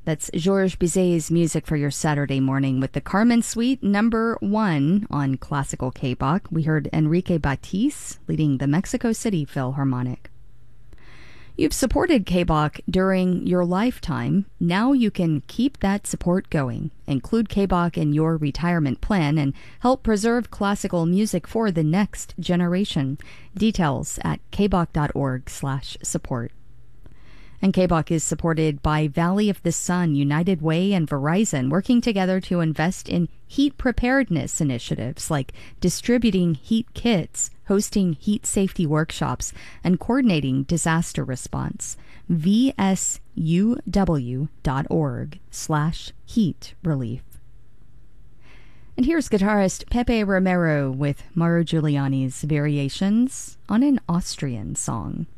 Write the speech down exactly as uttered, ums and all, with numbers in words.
That's Georges Bizet's music for your Saturday morning with the Carmen Suite number one on classical K-Bach. We heard Enrique Batiz leading the Mexico City Philharmonic. You've supported K-Bach during your lifetime. Now you can keep that support going. Include K-Bach in your retirement plan and help preserve classical music for the next generation. Details at kbach.org slash support. And K-Bach is supported by Valley of the Sun, United Way, and Verizon, working together to invest in heat preparedness initiatives like distributing heat kits, hosting heat safety workshops, and coordinating disaster response. V S U W dot org slash heat relief. And here's guitarist Pepe Romero with Mauro Giuliani's variations on an Austrian song.